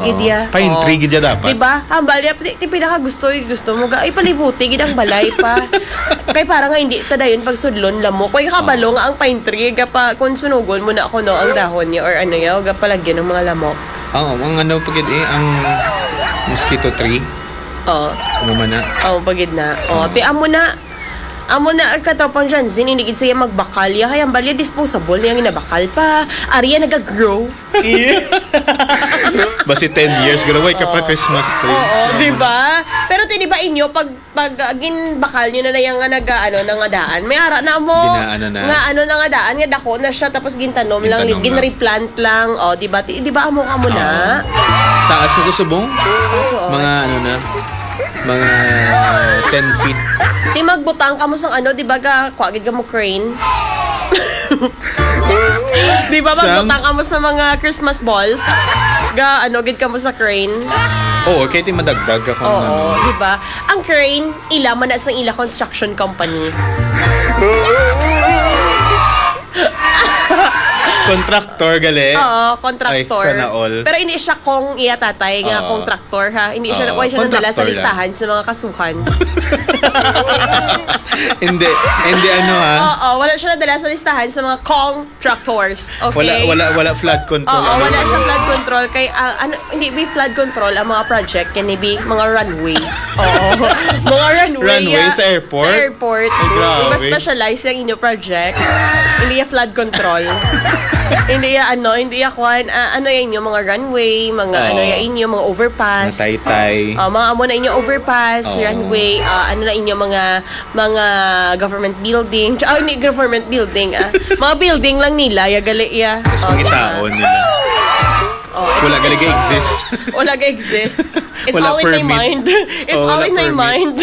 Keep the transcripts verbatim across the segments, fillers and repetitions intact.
gid ya. Pine tree gid ya dapat. Diba? Hambal ya ti pinaka gusto gusto mo ga ay palibuti gid ang balay pa. Kay para nga hindi tadayon pag sudlon lamok. Kay kabalo nga ang pine tree ga pa kun sunugon mo na ako no ang dahon niya or ano ya ga palagyan ng mga lamok. Oo, ang ano pagid eh ang mosquito tree. Oo. Ano man na? Oo, pagid na. Oo, ti amo na. Amo na katropang dyan, sininigid siya magbakal. Ya, kaya balya disposable niya ginabakal pa. Ariya nag-grow. Basi ten years, gaway ka pa Christmas tree. Oo, di ba? Pero di ba inyo, pag, pag uh, ginbakal nyo na na yung nag, ano, nangadaan, may ara na mo. Ginaano na. Nga ano, nangadaan, nga dako na siya, tapos gintanom lang, Gintanom ginreplant lang. O, di ba? Di ba amo ka mo na? Taas na to subong? Mga ano na? Mga ten feet. Di magbutang ka mo sa ano, di ba ka, kwagid ka mo crane? Di ba magbutang ka mo sa mga Christmas balls? Ga, ano, gid ka mo sa crane? Oo, kaya di madagdag ako. Oo, ano. di ba? Ang crane, ila man na sa ila construction company. Contractor gali. Oo, contractor. Ay, sana all. Pero hindi siya kung iya tatay nga Oo. contractor ha. Hindi siya, Oo, why siya nadala sa contractor listahan sa mga kasuhan. hindi, hindi ano ha. Oo, wala siya nadala sa listahan sa mga contractors. Okay? Wala, wala, wala flood control. Oo, ano. wala siya flood control. Kay, ah, ano, hindi be flood control ang mga project. Can be mga runway. Oo. mga runway. Runway ah, sa airport? Sa airport. Ay, grabe. Diba specialized yung inyo project? Hindi yung flood control. hindi ya ano, hindi ya kwan, uh, ano yan yung mga runway, mga Oo. ano ya inyo, mga overpass. Natay-tay. Uh, mga amo na inyo overpass, Oo. runway, uh, ano na inyo mga mga government building. Tsaka hindi government building, ah. mga building lang nila, ya gali ya. Tapos Oh, mga diba? taon nila. Oh, Wala it's gali just- exist. Wala ga exist. It's Wala all in my permit. mind. It's Oh, all wala in my permit. mind.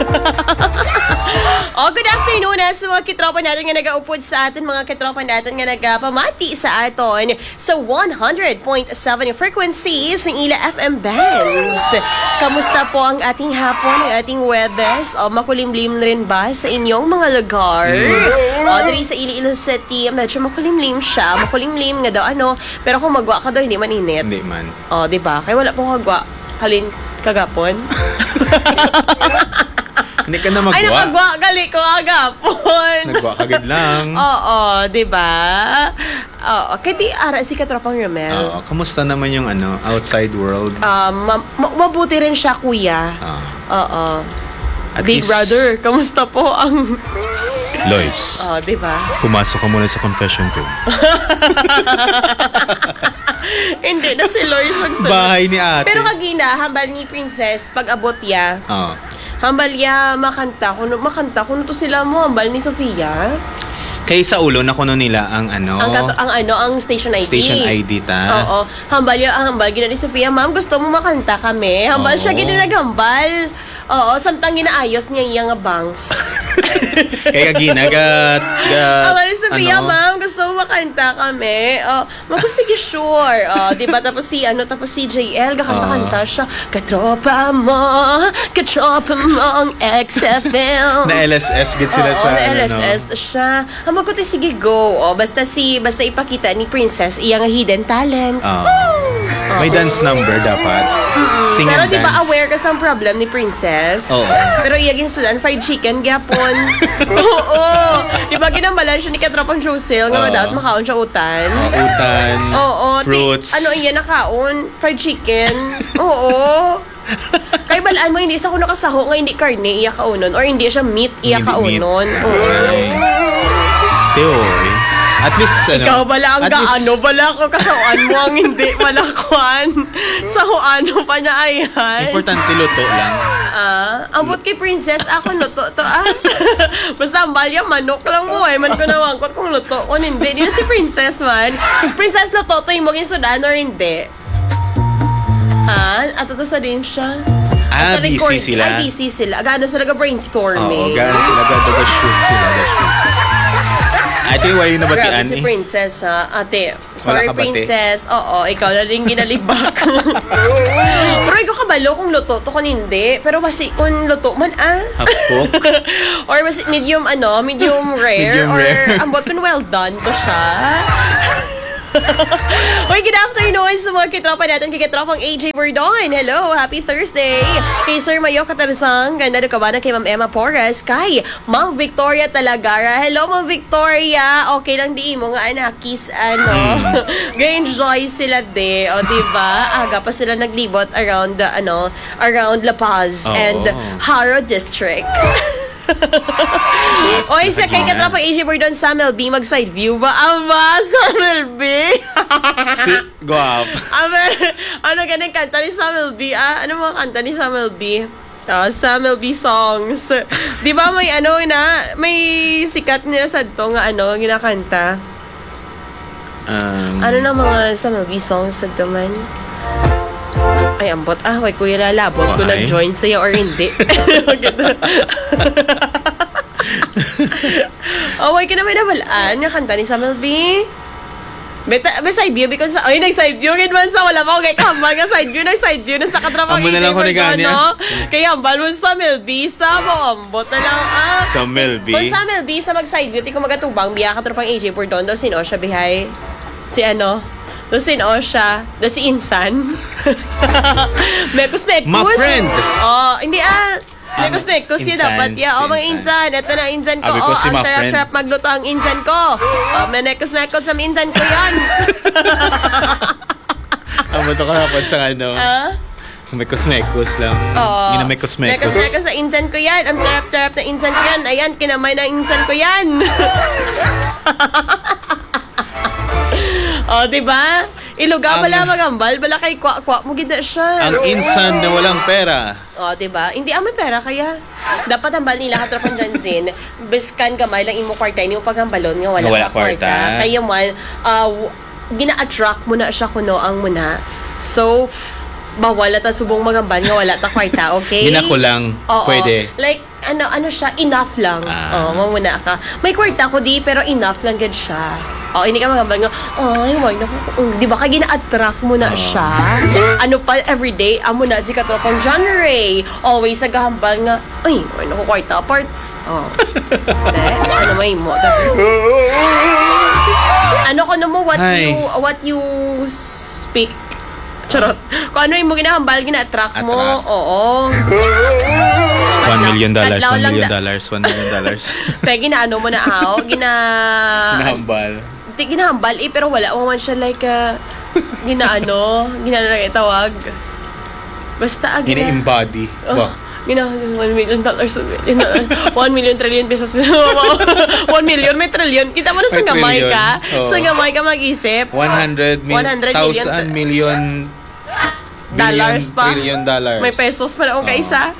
Oh, good afternoon na sa mga kitropa natin nga nag-aupod sa atin, mga kitropa natin nga nagpamati sa aton sa one hundred point seven frequencies ng Ila F M bands. Kamusta po ang ating hapon, ang ating Webes? O, makulimlim rin ba sa inyong mga lugar? Mm. O, diri sa Iloilo City, medyo makulimlim siya. Makulimlim nga daw ano. Pero kung magwa ka daw, hindi man init. Hindi man. O, di ba? Kaya wala pong kagwa. Halin, kagapon. Hindi ka na magwa. Ay, nakagwa, gali ko kagapon. Nagwa kagad lang. Oo, di ba? Oo, kaya di ara si Katropang Romel. Oo, kamusta naman yung ano, outside world? Um, ma- ma- mabuti rin siya, kuya. Ah. Oo. At Big least- brother, kamusta po ang... Lois, Oo, di ba? pumasok ka muna sa confession room. Hindi na si Lois magsunod. Bahay ni ate. Pero kagina, hambal ni Princess, pag abot ya, Oo. hambal ya makanta. Kuno, makanta, kuno to sila mo, hambal ni Sofia. Kay sa ulo na kuno nila ang ano, Ang, kato, ang ano, ang station I D. station I D ta. Oo. Hambal ya, ang hambal, gina ni Sofia, ma'am, gusto mo makanta kami? Hambal Oo. siya, ginagambal. Oo, samtang ginaayos niya iya nga bangs. Kaya ginagat, ga, Hambal ni Sofia, ano, ma'am, gusto mo makanta kami? Oh, ma'am, sige, sure. Oh, di ba? Tapos si, ano, tapos si J L, kakanta-kanta siya. Katropa mo, katropa mo ang X F M. na L S S git sila Oo, sa na L S ano, S siya. Hambal ko to, sige, go. Oh, basta si, basta ipakita ni Princess, iyang hidden talent. Oo. May dance number dapat. Sing Pero and di ba dance. aware ka sa problem ni Princess? Oo. Pero iyagin sudan fried chicken gyapon. Oo. Di ba ginambalan siya ni Katropang Josel nga Oo. madaot makaon siya utan? Oh, utan, Oo. ti- fruits. ano iya nakaon? Fried chicken. Oo. Kay balaan mo hindi sa kuno kasaho nga hindi karne iya kaunon or hindi siya meat iya Hindi meat. kaunon. Oo. Ay. Teoy. At least, ano, Ikaw bala ang at least- gaano bala ko kasahuan mo ang hindi malakwan. Sahuano pa na ayan. Importante luto lang. Ah, ambot kay Princess, ako luto to ah. Basta ang balya, manok lang mo eh. Man ko nawangkot kung luto ko, hindi. Hindi na si Princess man. Princess, luto to yung maging sudan or hindi? Ha? At ito sa din siya? Ah, Sa busy record- sila. Ah, busy sila. Gaano sila Oo, ga-brainstorming? gano'n sila, gano'n shoot sila, ga-shoot. Ate, why na Grabe batian si eh? Princess ha. Ate, sorry Wala ka bati? Princess. Oo, ikaw na din ginalibak. Pero ikaw kabalo kung luto to kung hindi. Pero basi kung luto man ah. Half-cook? Or basi medium ano, medium rare. Medium or rare. ambot kung well done to siya. Uy, good afternoon sa mga kitropa natin. Kay kitropang A J Bordon. Hello, happy Thursday. Kay Sir Mayo Katarzang. Ganda na kabana kay Ma'am Emma Porras. Kay Ma'am Victoria Talagara. Hello, Ma'am Victoria. Okay lang di mo nga anak. Kiss ano. Ga-enjoy sila de. O, diba? Aga pa sila naglibot around, the, ano, around La Paz Oh. and Haro District. Oy, sa kay katropa A J Bordon, Samuel B, mag-side view ba? Aba, Samuel B. Si, go up. Aba, ano ganang kanta ni Samuel B? Ah, ano mga kanta ni Samuel B? Ah, Samuel B songs. Di ba may ano na, may sikat nila sa to nga ano, ginakanta? Um, Ano na mga Samuel B songs sa to man? Ay, ambot. Ah, wait, kuya lalabot ko Okay. nag-join sa'yo or hindi. Oh, wait ka naman nabalaan. Yung kanta ni Samuel B. Beta, side view because, ay, nag-side view. Ganyan sa wala pa ako kay Kambal ka side view. Nag-side view. Nasa katrapang Amo na lang ko ni Ganya. no? Kaya ambal mo sa Samuel B. Sa mo, ambot na lang. Ah, Samuel B. kung Samuel B sa mag-side view, di ko magatubang. Biya katrapang A J Bordon. Doon sino siya, bihay? Si ano? Doon sino siya? Doon si Insan. Mekus Mekus. My friend. Oh, hindi ah. Mekus Um, Mekus yun Insan, dapat. Yeah, oh, si mga Insan. Ito na Insan ko. Abi ko Oh, si ang my friend. sarap-sarap magluto ang Insan ko. Oh, may Mekus Mekus sa Insan ko yan. Amo to kahapon sa ano. Ah? May kusmekos lang. Oo. Hindi na may kusmekos. Mekus Mekus sa Insan ko yan. Ang sarap-sarap na Insan ko yan. Ayan, kinamay na Insan ko yan. Oh, diba? Iluga Ang- pala magambal. Bala kay kwa-kwa mo gina siya. Ang insan na walang pera. O, diba? Hindi amoy pera kaya. Dapat hambal nila katrapan dyan sin. Biskan gamay lang imo kwarta. Hindi mo paghambalon nga wala, Wala ka kwarta. kwarta. Kaya man, uh, w- gina-attract mo na siya kuno ang muna. So, bawal ta subong magambal nga wala ta kwarta, okay? Ginako lang. Oo. Pwede. Like, ano, ano siya, enough lang. Ah. Oo, mamuna ka. May kwarta ko di, pero enough lang gad siya. Oh, hindi ka magambal nga, ay, why na um, di ba ka gina-attract mo na Oo. siya? Ano pa, everyday, amo na si katropang John Ray. Always nagahambal nga, ay, why na ko kwarta parts. Oh. eh, ano may mo? Ano ko na mo, what Hi. you, what you speak? Charot. Kung ano yung mo ginahambal, gina-attract mo. Attract. Oo. One million dollars, Kadlaw one lang million da- dollars, one million dollars. Te, ginaano mo na aw. Gina... Nahambal. Di, ginahambal eh, pero wala mo man siya like, uh, ginaano, ginaano lang itawag. Basta, ah, gina... Gina-embody. Oh, Ba? gina, one million dollars, one million, one million trillion pesos. One million, may trillion. Kita mo na sa May gamay trillion. ka. Oo. Sa gamay ka mag-isip. one hundred mil- one hundred million. thousand million Dollars billion, pa. Trillion dollars. May pesos pa na akong Oo. kaisa.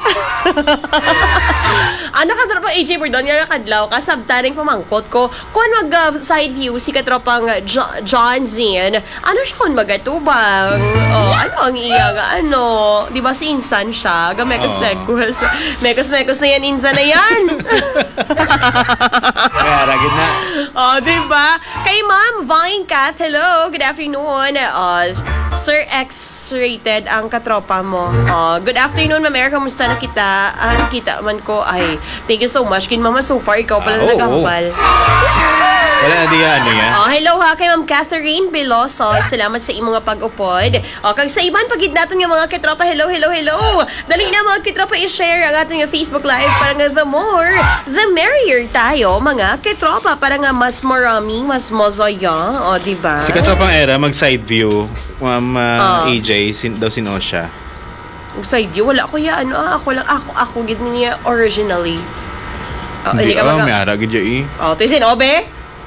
Ano ka tropang A J Bordon nga kadlaw ka sabtaning pamangkot ko kung mag uh, side view si katropang uh, jo- John Zin ano siya kung magatubang oh, ano ang iya nga ano di ba si Insan siya ga mekos Oo. mekos mekos mekos na yan Insan na yan. Kaya ragid na. Oh, di ba? Kay Ma'am Vine Cat, hello, good afternoon. Uh, Sir X-rated ang katropa mo. Uh, good afternoon, Ma'am Erica. Kamusta na kita? Ah, nakita man ko. Ay, thank you so much. Kin Mama, so far, ikaw pala Ah, na oo, nagahambal. Wala na diya ano yan. Oh, hello ha kay Ma'am Catherine Beloso. Salamat sa imong nga pag-upod. O, kag sa iban, pagid natin nga mga kitropa, hello, hello, hello. Dali na mga kitropa i-share ang ating Facebook Live para nga the more, the merrier tayo, mga kitropa, para nga mas marami, mas masaya. O, diba? Si Katropang Era, mag-side view. Ma'am uh, Ah. A J, sin, daw sino siya. Side view, wala ko ya, ano, ah, ako lang, ako, ako, gid niya originally. Oh, Hindi, hindi ka oh, mag- may ara, gid yun eh. Oh, tisin, obe?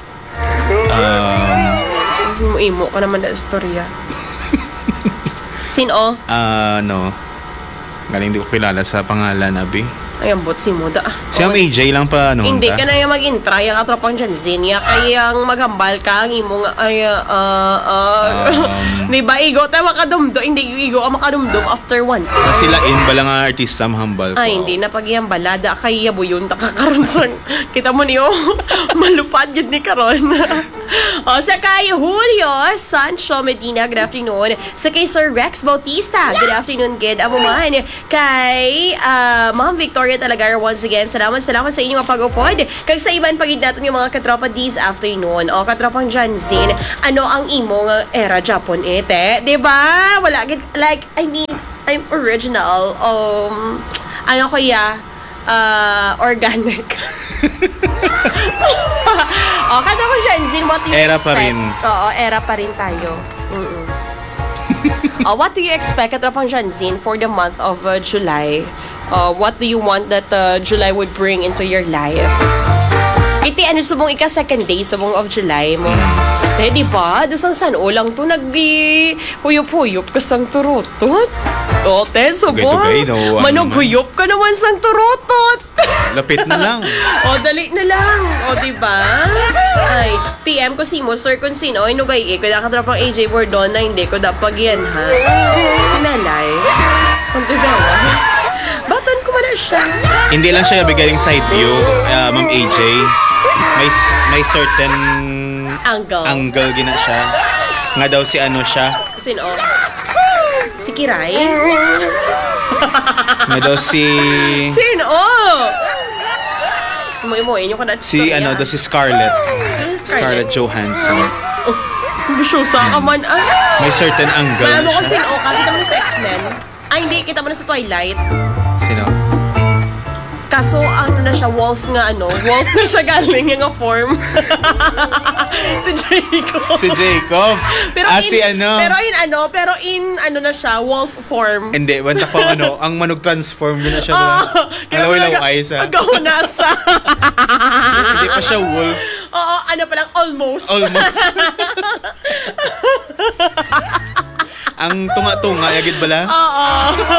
Um, Imo ka naman na istorya. Sin, o? ah, no. Galing di ko kilala sa pangalan, Abi. Ayan, bot si Muda. Si Ma'am A J lang pa, ano? Hindi ka na yung mag-intry, ang atropang dyan, Zinia, kaya ang maghambal ka, ang imong, ay, ah, ah, Um, di ba, igo tayo makadumdum, hindi igo ang makadumdum after one. Kasi lain ba lang nga artista mahambal ko? Ay, hindi na pag iyang balada, kaya buyon, takakaroon sa, kita mo niyo, malupad yun ni Karon. O, sa kay Julio Sancho Medina, good afternoon. Sa kay Sir Rex Bautista, good afternoon, kid. Amo man, kay uh, Ma'am Victoria Talagara, once again, salamat salamat, salamat sa inyong pag-upod. Kag sa iban pagid natin yung mga katropa this afternoon. O katropang Janzin, ano ang imo nga era Japon ete? Diba? Wala, like, I mean, I'm original. Um, ano kaya? Uh, organic. O, katropang Janzin, what do you Era expect? pa rin. Oo, era pa rin tayo. Mm-mm. Uh, what do you expect, Katrapang Janzin, for the month of uh, July? Uh, what do you want that uh, July would bring into your life? Iti, ano subong ika second day subong of July mo? Eh, di ba? Doon san ulang to nag-huyop-huyop ka sang turutot. O, te, subong. Tugay-tugay, no? Ano Manog-huyop ka naman sang turutot. Lapit na lang. O, dali na lang. O, diba? Ay, T M ko si mo, sir, kung sino, ay nugay eh. Kaya nakatrapang A J Bordona, hindi ko dapat yan, ha? Sinalay. Kung diba? Batan ko man na siya. Hindi lang siya bigaying side view, uh, Ma'am A J. May may certain Angle. angle gina siya. Nga daw si ano siya. Sino? Si Kiray? Nga daw si... Sino? Mo-imo, inyo ka na Si ano daw si Scarlett. Scarlett. Scarlett Johansson. Oh, bisyosa ka man, ah. May certain angle Alam mo na kung siya. sino ka? Kita mo na sa X-Men. Ay, hindi. Kita mo na sa Twilight. Sino? Kaso, ano na siya, wolf nga, ano? Wolf na siya galing yung form. Si Jacob. Si Jacob. Pero ah, in, si ano? Pero in ano, pero in ano na siya, wolf form. Hindi, wanta ko ano, ang manog transform din na siya. Oo. Alaw-ilaw eyes, ha? Agahunasa. Hindi pa siya wolf. Oo, ano pa lang, almost. Almost. Ang tunga-tunga, yagid bala? Oo.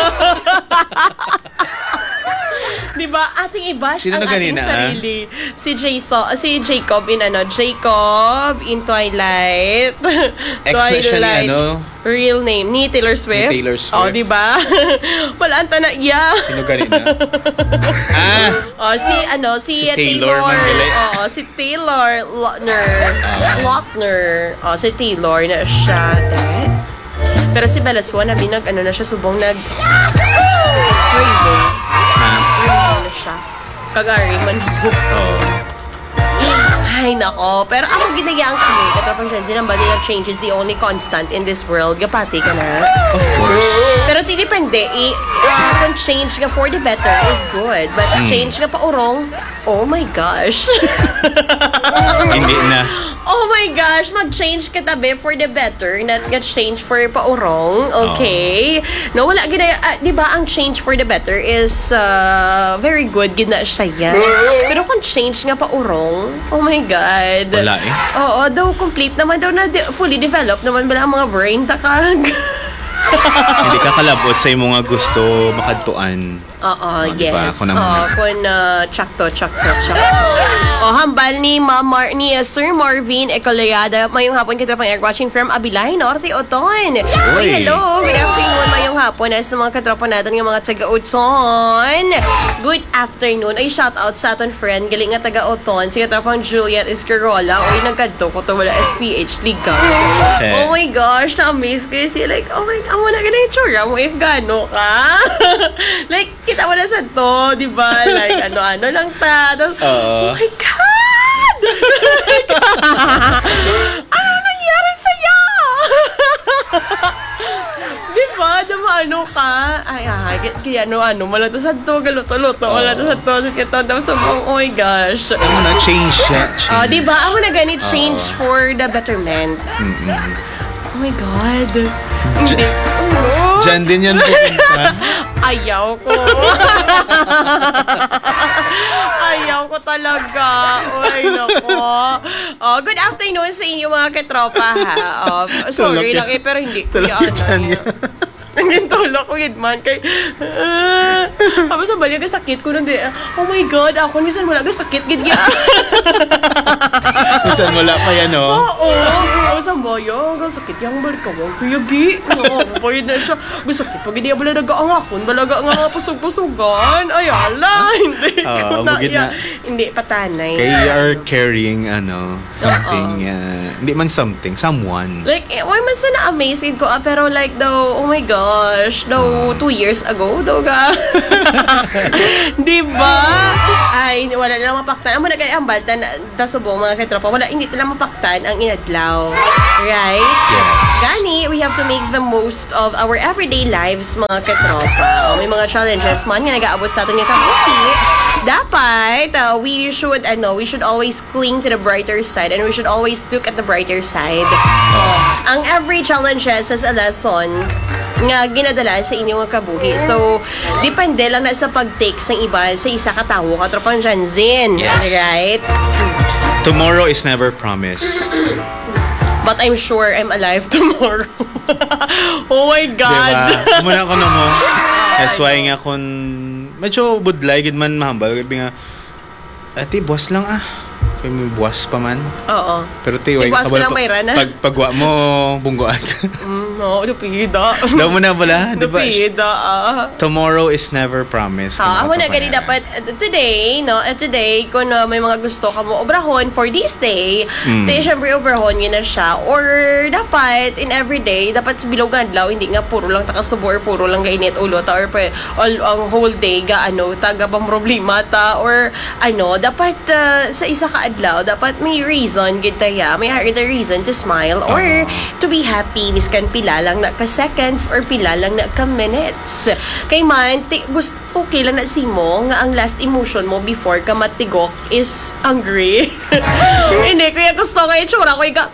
Diba, ating iba Sino ang na ating ganina, sarili. Si Jason, si Jacob in ano, Jacob in Twilight. Ex na siya ni ano? Real name ni Taylor Swift. Ni Taylor Swift. Oh, diba? Wala ang tanak iya. Sino ganina? ah! Oh, si ano, si, Si Taylor Taylor. Manghili. Oh, si Taylor Lautner. Lautner. Oh, si Taylor na siya. Dahil. Pero si Bella Swan, nabi nag, ano na siya, subong nag... Crazy. Ha? Ano siya? Kagari man ko. Oo. Ay, nako. Pero ako ginagayaan kami. Katrapang siya, sinambali na change is the only constant in this world. Gapati ka na. Of course. Pero tinipende, i, uh, kung change nga for the better is good. But Mm. change nga pa urong, oh my gosh. Hindi na. Oh my gosh, mag-change ka tabi for the better, not ga-change for paurong, okay? No, wala, gina, uh, di ba ang change for the better is uh, very good, gina siya yan. Pero kung change nga paurong, oh my God. Wala eh. Oo, daw complete naman daw na de- fully developed naman bala ang mga brain takag. Hindi ka kalabot sa imong mga gusto makadtuan. Oo, Oh, diba? yes. Ako naman. Oo, kung uh, tsakto, tsakto, tsakto. O, hambal ni, Ma Mar ni uh, Sir Marvin Ecolayada. Mayong hapon kita pang air watching from Abilay, Norte, Oton. Uy, hello. Good afternoon. Mayong hapon. Ay, sa mga katropa natin, yung mga taga-Oton. Good afternoon. Ay, shout out sa aton friend. Galing nga taga-Oton. Si katropang Juliet Escarola. Uy, nagkadto ko to wala S P H Liga. Okay. Oh my gosh, na-amaze ko yun. Siya like, oh my, amo na ganun yung tsura mo if gano ka. Like, kita mo na sa to, di ba? Like, ano-ano lang ta. Tapos, Oo. oh my God! Like, ano nangyari sa'yo? Di ba? Dama-ano ka? Ay, ay, kaya ano-ano. Wala to sa to, galuto-luto. Wala to sa to. Kito, tapos sabong, oh my gosh. Ano na, change siya. Oh, Change. di ba? Ako na ganit change for the betterment. Mm-mm. Oh my God. Hindi. Oh. Diyan din yan pupunta. Ayaw ko. Ayaw ko talaga. Uy, nako. Oh, good afternoon sa inyo mga katropa, ha. Oh, sorry Tulog lang eh, pero hindi. Tulog Kaya yan ano. yan. Ang tulog ko yun man. Kay, uh, ako sa balik, sakit ko nung di. Oh my God, ako nisan wala ka sakit. Gidya. Minsan wala pa yan, oh. Oo. Ang sambayo, ang sakit yung balik ka mo. Kuya Gi, no, boy na siya. Gusakit pag hindi bala nag-aangakon, balaga nga nga pusog-pusogan. Ay, ala, hindi ko Oo, na, bugid ya, na. hindi patanay. Kaya you are carrying, ano, something, uh, hindi man something, someone. Like, eh, why man sana amazing ko, ah, pero like daw, oh my gosh, daw, two years ago, daw ga. Di ba? Ay, wala na lang mapaktan. Amo na kaya ang baltan, tasubong mga katropa, wala, hindi na lang mapaktan ang inadlaw. Right? Yes. Gani, we have to make the most of our everyday lives, mga katropa. O, may mga challenges man nga nag-aabot sa atin yung kabuti. Dapat, uh, we should, ano, we should always cling to the brighter side and we should always look at the brighter side. Oh, ang every challenges has a lesson nga ginadala sa inyong mga kabuhi. So, depende lang na sa pag-take sa iba, sa isa katawo, katropang Janzin. Yes. Right? Tomorrow is never promised. But I'm sure I'm alive tomorrow. Oh my God. Diba? Muna ako na mo. That's why nga kung medyo budlay, gid man mahambal. Gabi nga, ati, buwas lang ah. Kaya may buwas pa man. Oo. Pero ti, Di buwas ka lang bayran, ah. Pag, pagwa mo, bungguan ka. Mm, no, napida. Daw mo na pala, diba? Napida, ah. Tomorrow is never promised. Ah, ako Kung na ano gani pa dapat uh, today, no? At today, kung uh, may mga gusto ka mo obrahon for this day, Mm. tayo syempre obrahon yun na siya. Or dapat, in everyday, dapat sa bilog nga adlaw, hindi nga puro lang takasubo or puro lang gainit ulo ta or pa, all, ang whole day ga ano, taga bang problema ta or ano, dapat uh, sa isa ka adlaw, dapat may reason gid ya, may heart the reason to smile or Uh-huh. to be happy miskan pila lang na ka seconds or pila lang na ka minutes. Kay man, ti, gusto okay lang na si mo nga ang last emotion mo before ka matigok is angry. Hindi, kaya gusto ko itsura ko ika.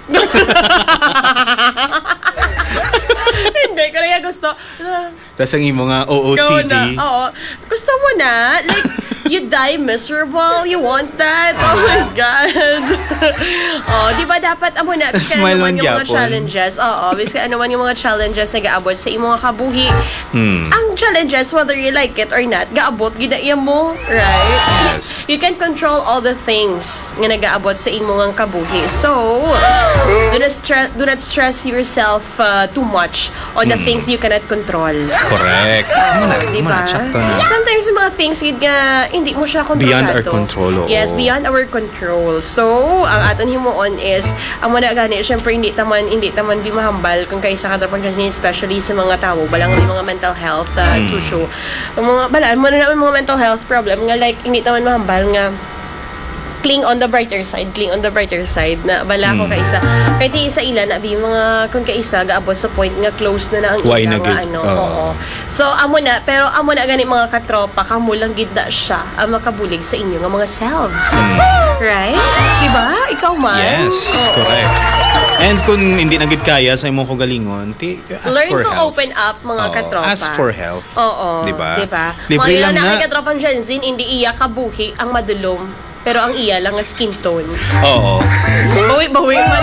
Hindi, kaya gusto. Tapos ang imo nga O O T Ikaw D. na. Oo. Gusto mo na? Like, you die miserable? You want that? Oh my God. Oh, di ba dapat amo na biska Smile ano man man yung mga gyapon. challenges. Oo, biska ano man yung mga challenges na gaabot sa imong mga kabuhi. Hmm. Ang challenges, whether you like it or not, gaabot ginaiya mo, right? Yes. You can control all the things nga nagaabot sa imong kabuhi. So, do not stress, do not stress yourself uh, too much on the Hmm. things you cannot control. Correct. Ano na, ano Diba? na, sakto na. Sometimes yung mga things gid nga hindi mo siya kontrolado. Beyond our control, oo. Yes, beyond our control. So, ang aton himuon is ang muna gani syempre hindi taman hindi taman bimahambal kung kaysa kadrapon dyan, especially sa mga tao balang may mga mental health uh, Mm. issue. Ang mga balaan mo na mga mental health problem nga like hindi taman mahambal nga cling on the brighter side, cling on the brighter side na bala ko Mm. kaisa. Kahit isa ilan na bi mga kung kaisa gaabot sa point nga close na na ang Why ila na nga gid? ano. Oo. Oo. So amo na pero amo na gani mga katropa kamo lang gid na siya ang makabulig sa inyo nga mga selves. Right? Diba? Ikaw man. Yes, Oo. correct. And kung hindi na gid kaya sa imong kagalingon, ti ask Learn for to help. open up mga Oo, katropa. ask for help. Oo. Diba? Diba? Libre Mga lang na na. kay katropang Jenzin, hindi iya kabuhi ang madulom. Pero ang iya lang nga skin tone. Oo. Bawi-bawi man.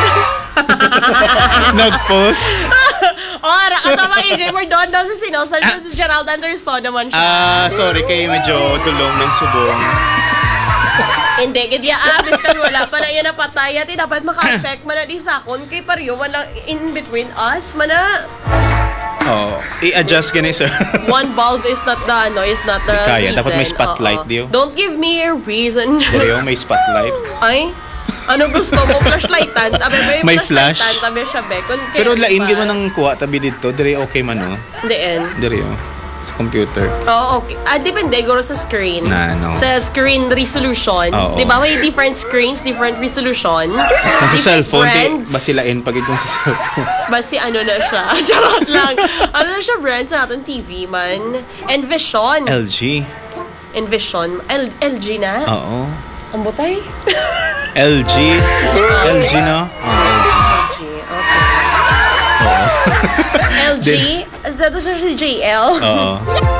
Nag-post. Oh, rakatama A J Mordondo sa sinosal sa Gerald Anderson naman siya. Ah, sorry kay medyo tulong ng subong. Hindi, kaya abis ka wala pa na yan napatay at dapat maka-affect man na di sakon kay pariyo man lang in between us man na Oh, i-adjust gani sir. one bulb is not the ano, is not the Kaya, reason. dapat may spotlight, Oo. diyo. Don't give me a reason. Dere may spotlight. Ay, ano gusto mo? Flashlightan? Tabi ba yung May flash? flashlightan? Tabi siya, be. Kung Pero kaya, lain diba? gid mo nang kuha tabi dito, dire okay man no. The end. Dire oh. Sa computer. Oo, okay. Ah, depende. Guro sa screen. Na, no. Sa screen resolution. Oo. Di ba may different screens, different resolution? Sa Different cellphone, di, brands. basilain pag itong sa cellphone. Basi ano na siya. Charot lang. Ano na siya brands sa natin T V man? Envision. L G. Envision. L LG na? Oo. Ang butay? L G. L G no? Oh, L G. Okay. Oo. L G? Is that siya si J L? Oo.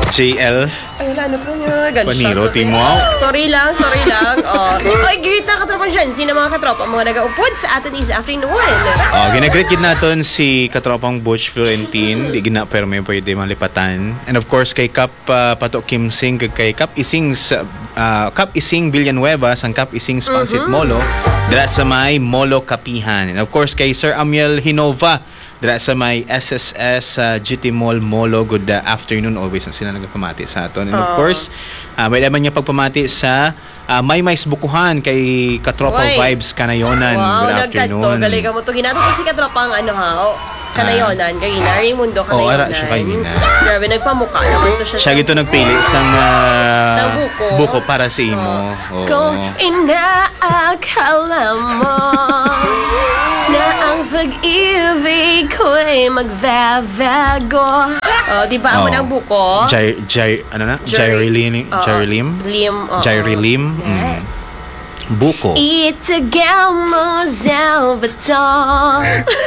J L. Ay, wala na po niya. Gunshot. Paniro, na to. Timo. Sorry lang, sorry lang. Oh. Oy, greet na katropa dyan. Sino mga katropa mga nag-upod sa atin this afternoon? Oh, ginagreet gid naton si katropang Butch Florentine, di gina pero may pwede malipatan. And of course kay Kap uh, Pato Kim Sing kag kay Kap Ising sa uh, Kap Ising Villanueva sang Kap Ising Spansit Mm-hmm. Molo dira sa may Molo Kapihan. And of course kay Sir Amiel Hinova dira sa may S S S uh, G T Mall Molo. Good uh, afternoon, always na sila nagpamati sa aton. And of Oh. course uh, may naman niya pagpamati sa uh, May Mais Bukuhan kay Katropa Oy. Vibes Kanayonan. Wow, Good nagkanto. afternoon. Galing ka mo to. Ginato kasi katropa ang ano ha. Oh, Kanayonan. Kay Inari Mundo Oo, Kanayonan. ara siya kay Nina. Grabe, nagpamukha naman to siya. Siya gito nagpili sang uh, Sa buko. buko para sa imo. Oo. Kung inaakala mo na ang pag-ibig ko'y magvavago. Oh, di ba Oo. amo ng buko? Jai, Jai, ano na? Jairelim? Oo. Jairelim? Lim, oo. Jairelim? Mm. Buko. Itagal mo, Salvatore.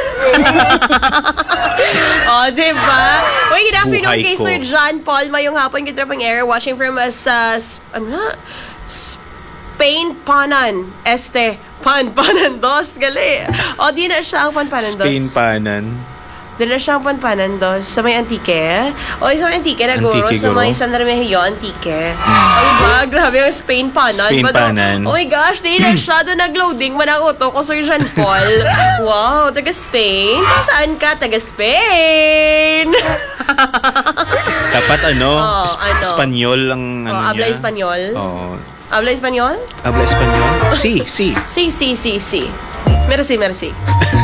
Oh, diba? Uy, good afternoon Buhay kay ko. Sir John Paul. Mayong hapon kita pang air. Watching from us sa, uh, ano na? Spain Panan. Este. Pan Panan dos. Gali. O, di na siya ang Pan Panan dos. Spain panan. Di na siya ang Pan Panan dos. Sa may Antique. O, sa may Antique na guro. Antique, Sa may guro. San Remigio, Antique. Ay ba? Grabe yung Spain Panan. Spain Ba daw- Panan. Oh my gosh, di na siya. Doon nag-loading man ako to ko Sir Jean Paul. Wow, taga Spain? Saan ka? Taga Spain! Dapat ano? Oo, Esp- ano? Espanyol ang ano Oh, habla niya. Espanyol? Oo. Habla Espanyol? Habla Espanyol? Si, si. Si, si, si, si. Merci, merci.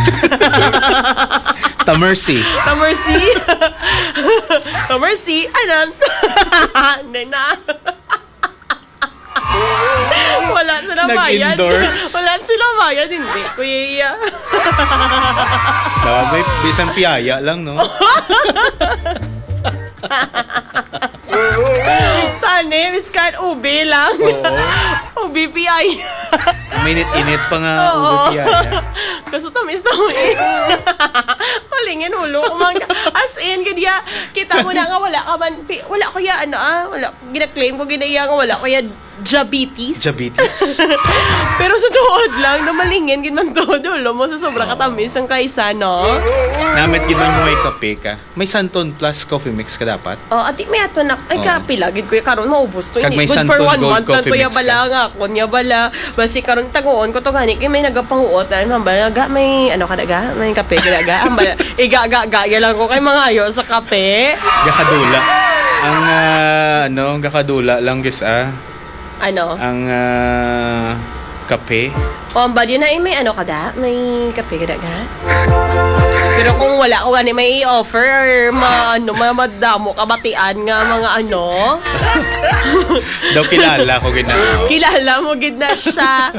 Tamersi. Tamersi. Tamersi. Anan? Nena. Wala sila bayad. Nag-endorse. Wala sila bayad, hindi. Kuya Iya. Dapat may bisang piyaya lang, no? Tane, miskan ube lang. Oo. Ube P I. Minute-init pa nga Oo. ulo piyaya. Kaso tamis tamis. Malingin ulo. Kumang, as in, kaya kita mo na nga wala ka man, fi- wala ko ya, ano ah, wala, gina-claim ko ginaya nga wala ko ya diabetes. Diabetes. Pero sa tuod lang, na malingin, ginman todo, lo mo sa sobra katamis ang kaisa, no? Namit gid man mo may kape ka. May Santon Plus coffee mix ka dapat. Oh, ati may ato na, ay Oo. kapila, gid ko yung karon maubos to. Kag Hindi, may good for Santon one Gold month, lang coffee to ya mix bala ka. nga, kun ya bala. Basi karon taguon ko to gani, kay may nagapanguot, ay mambala, ga, may, ano ka daga, may kape ka daga, ambala, iga-ga-ga, ya lang ko kay mga ayo sa kape. Gakadula. Ang ah, ano, gakadula lang gis ah. Ano? Ang ah, kape. O, ang body na eh, may ano ka da? May kape ka da ga? Pero kung wala ko gani may offer or ma, ano, ma, madamo kabatian nga mga ano, Daw kilala ko ginao. kilala mo gid na siya.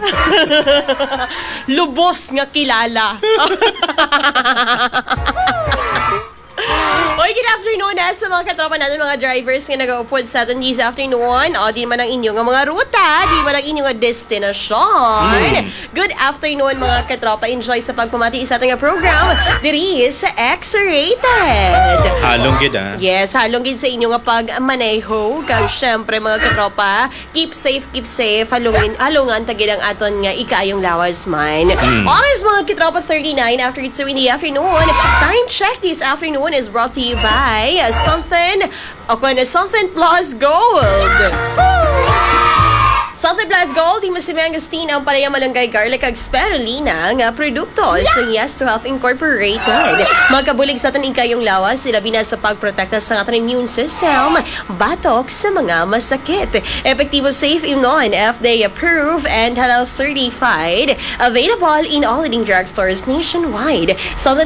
Lubos nga kilala. Oy, good afternoon na sa mga katropa natin, mga drivers nga nag-upod sa atin this afternoon. O, di man ang inyong nga mga ruta, di man ang inyong nga destinasyon. Good afternoon, mga katropa. Enjoy sa pagpamati sa ating nga program. Diri sa X-Rated. Halong gid ah. Yes, halong gid sa inyo nga pagmaneho. Kag syempre mga katropa, keep safe, keep safe. Halungin, halungan tagid ang aton nga ikayong lawas man. Oras mga katropa, thirty-nine after two in the afternoon. Time check this afternoon is brought to you by Something, okay, Something Plus Gold. Something Plus Gold, di masimay ang Agustin ang palaya malunggay garlic ag spirulina nga produkto sa Yes to Health Incorporated. Magkabulig sa atin ikayong lawas, sila bina sa pagprotekta sa ating immune system, batok sa mga masakit. Epektibo, safe, immune, F D A approved and halal certified. Available in all leading drugstores nationwide. Something